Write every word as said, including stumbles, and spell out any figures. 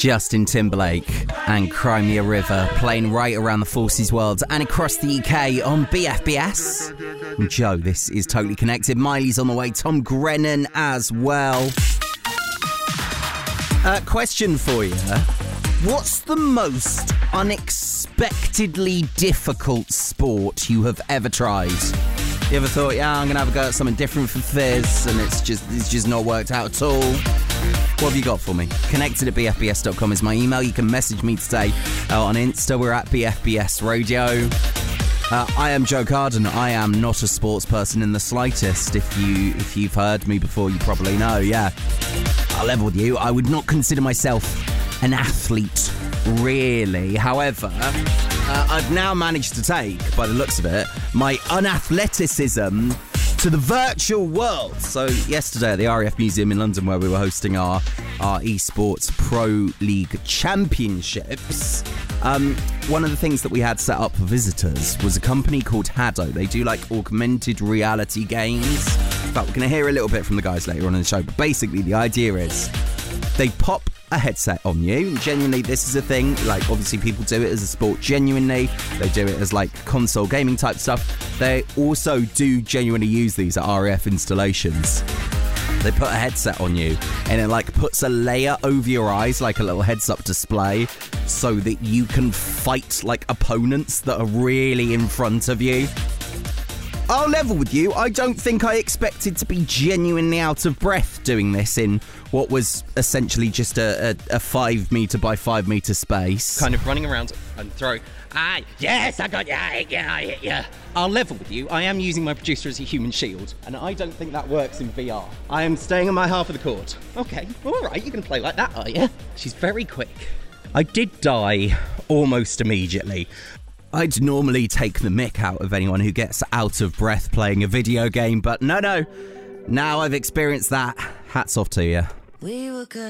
Justin Timberlake and Cry Me a River playing right around the Forces world and across the U K on B F B S. And Joe, this is Totally Connected. Miley's on the way, Tom Grennan as well. Uh, question for you. What's the most unexpectedly difficult sport you have ever tried? You ever thought, yeah, I'm going to have a go at something different for Fizz, and it's just it's just not worked out at all? What have you got for me? Connected at b f b s dot com is my email. You can message me today uh, on Insta. We're at B F B S Radio. Uh, I am Joe Carden. I am not a sports person in the slightest. If, you, if you've heard me before, you probably know, yeah. I'll level with you. I would not consider myself an athlete, really. However, uh, I've now managed to take, by the looks of it, my unathleticism to the virtual world. So yesterday at the R A F Museum in London, where we were hosting our, our eSports Pro League Championships, um, one of the things that we had set up for visitors was a company called Haddo. They do like augmented reality games. In fact, we're going to hear a little bit from the guys later on in the show, but basically the idea is they pop a headset on you. Genuinely, this is a thing. Like, obviously, people do it as a sport. Genuinely, they do it as like console gaming type stuff. They also do genuinely use these at R A F installations. They put a headset on you, and it like puts a layer over your eyes, like a little heads-up display, so that you can fight like opponents that are really in front of you. I'll level with you. I don't think I expected to be genuinely out of breath doing this in what was essentially just a, a, a five metre by five metre space. Kind of running around and throwing. Ah, yes, I got you. Yeah, I hit you. I'll level with you. I am using my producer as a human shield, and I don't think that works in V R. I am staying on my half of the court. Okay, all right, you can play like that, are you? She's very quick. I did die almost immediately. I'd normally take the mick out of anyone who gets out of breath playing a video game, but no, no. Now I've experienced that. Hats off to you. We were good.